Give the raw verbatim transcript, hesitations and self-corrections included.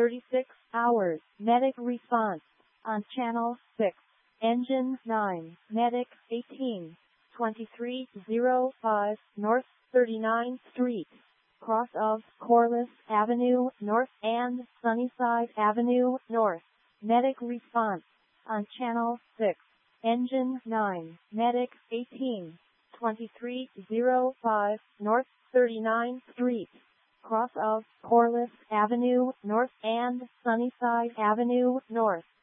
thirty-six hours. Medic response on Channel six. Engine nine. Medic eighteen twenty-three oh five North thirty-ninth Street. Cross of Corliss Avenue North and Sunnyside Avenue North. Medic response on Channel six. Engine nine. Medic eighteen twenty-three oh five North thirty-ninth Street. Cross of Corliss Avenue North and Sunnyside Avenue North.